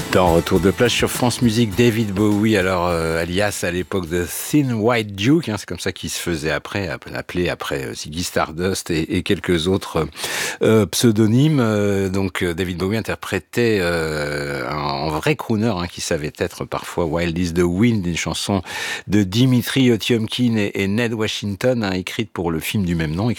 Dans Retour de plage sur France Musique, David Bowie, alias à l'époque de Thin White Duke, c'est comme ça qu'il se faisait appelé après Ziggy Stardust et quelques autres pseudonymes. David Bowie interprétait un vrai crooner qui savait être parfois Wild is the Wind, une chanson de Dimitri Tiomkin et Ned Washington, écrite pour le film du même nom,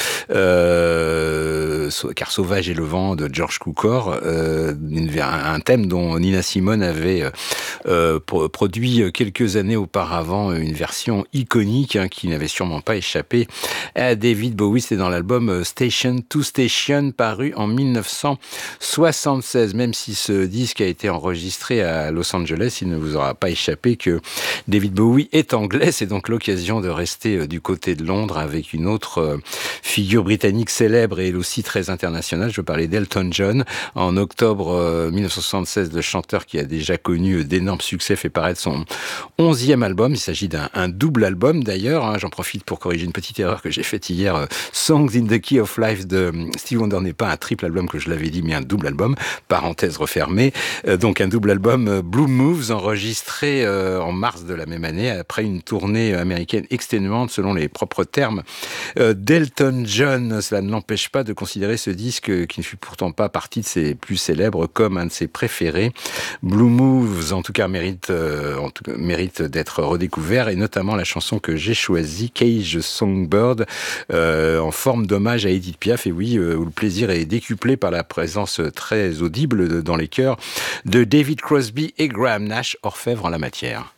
Car sauvage est le vent de George Cukor, un thème dont Nina Simone avait produit quelques années auparavant une version iconique qui n'avait sûrement pas échappé à David Bowie. C'était dans l'album Station to Station, paru en 1976. Même si ce disque a été enregistré à Los Angeles, il ne vous aura pas échappé que David Bowie est anglais. C'est donc l'occasion de rester du côté de Londres avec une autre figure britannique célèbre et elle aussi très internationale. Je parlais d'Elton John. En octobre 1976, le chanteur qui a déjà connu d'énormes succès fait paraître son 11e album. Il s'agit d'un double album d'ailleurs. J'en profite pour corriger une petite erreur que j'ai faite hier. Songs in the Key of Life de Stevie Wonder n'est pas un triple album que je l'avais dit, mais un double album. Parenthèse refermée. Donc un double album Blue Moves enregistré en mars de la même année après une tournée américaine exténuante selon les propres termes d'Elton John. Cela ne l'empêche pas de considérer ce disque qui ne fut pourtant pas partie de ses plus célèbres comme un de ses préférés. Blue Moves, en tout cas, mérite d'être redécouvert, et notamment la chanson que j'ai choisie, Cage Songbird, en forme d'hommage à Edith Piaf, et oui, où le plaisir est décuplé par la présence très audible dans les chœurs de David Crosby et Graham Nash, orfèvres en la matière.